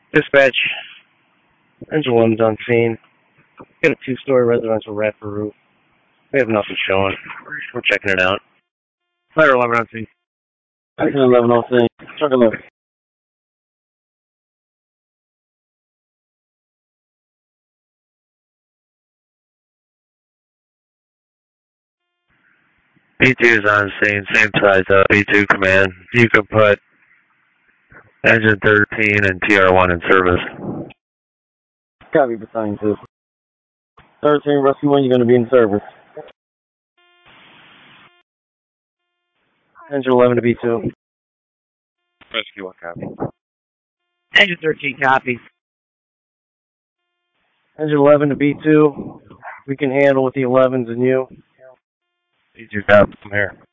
Dispatch, engine 1's on scene. Got a two-story residential rafter roof. We have nothing showing. We're checking it out. Fire 11 on scene. Fire 11 on scene. Truck 11. B2 is on scene, same size up. B2 command. You can put engine 13 and TR1 in service. Copy, Battalion 2. 13, Rescue 1, you're going to be in service. Engine 11 to B2. Rescue 1, copy. Engine 13, copy. Engine 11 to B2. We can handle with the 11s and you. B2, copy. I'm here.